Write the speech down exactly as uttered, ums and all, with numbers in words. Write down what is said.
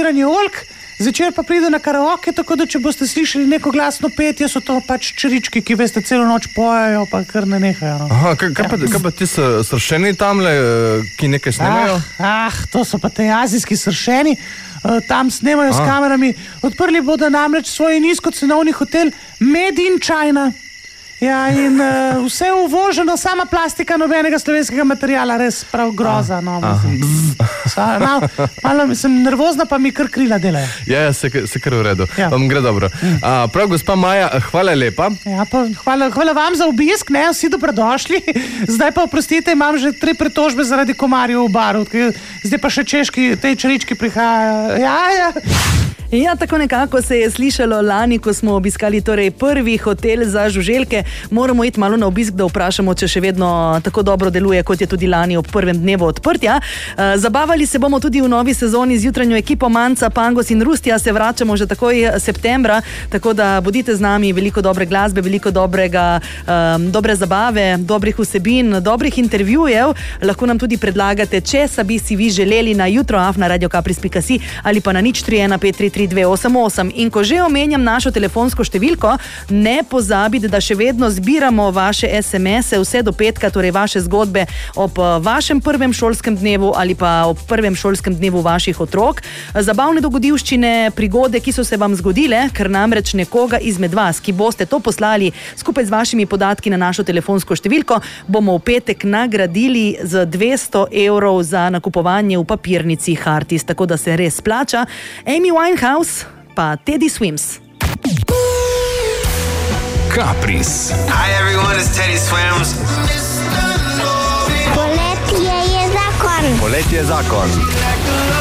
zbiranje oljk, zvečer pa pride na karaoke, tako da če boste slišali neko glasno petje, so to pač črički, ki veste, celo noč pojejo, pa kar ne nehajo. No. Aha, kaj, kaj, pa, kaj pa ti sršeni tamle, ki nekaj snemajo? Ah, ah, to so pa te azijski sršeni, tam snemajo ah. s kamerami. Odprli bodo namreč svoj nizkocenovni hotel Made in China. Ja, in uh, vse je uvoženo, sama plastika, nobenega slovenskega materijala, res prav groza. No, malo, malo sem nervozna, pa mi kar krila delajo. Ja, ja se, se kar v redu. Ja. Vam gre dobro. A, prav, gospa Maja, hvala lepa. Ja, pa hvala, hvala vam za obisk, ne, vsi dobrodošli. Zdaj pa, oprostite, imam že tri pritožbe zaradi komarjev v baru. Zdaj pa še češki, tej črički prihajajo. Ja, ja. Ja, tako nekako se je slišalo lani, ko smo obiskali torej prvi hotel za žuželke. Moramo iti malo na obisk, da vprašamo, če še vedno tako dobro deluje, kot je tudi lani ob prvem dnevu odprtja. Zabavali se bomo tudi v novi sezoni z jutranjo ekipo Manca, Pangos in Rustja. Se vračamo že takoj septembra, tako da bodite z nami, veliko dobre glasbe, veliko dobrega, um, dobre zabave, dobrih vsebin, dobrih intervjujev. Lahko nam tudi predlagate, če bi si vi želeli na jutro af na radio kapris pika si ali pa na nič tri ena pet tri tri dve osem osem. In ko že omenjam našo telefonsko številko, ne pozabite, da še vedno zbiramo vaše es em ese vse do petka, torej vaše zgodbe ob vašem prvem šolskem dnevu ali pa ob prvem šolskem dnevu vaših otrok. Zabavne dogodivščine, prigode, ki so se vam zgodile, ker namreč nekoga izmed vas, ki boste to poslali skupaj z vašimi podatki na našo telefonsko številko, bomo v petek nagradili z dvesto evrov za nakupovanje v papirnici Hartis, tako da se res plača. Amy Winehouse pa Teddy Swims. Kapris. Hi everyone, it's Teddy Swims. Poletje je zakon. Poletje je zakon.